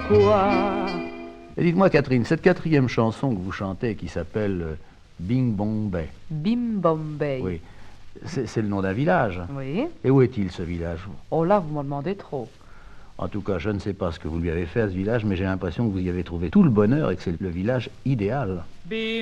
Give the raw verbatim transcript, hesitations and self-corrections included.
quoi? Et dites-moi, Catherine, cette quatrième chanson que vous chantez qui s'appelle euh, Bing Bong Bay, Bim Bombay. oui, c'est c'est le nom d'un village. Oui. Et où est-il ce village? Oh là, vous m'en demandez trop. En tout cas, je ne sais pas ce que vous lui avez fait à ce village, mais j'ai l'impression que vous y avez trouvé tout le bonheur et que c'est le village idéal.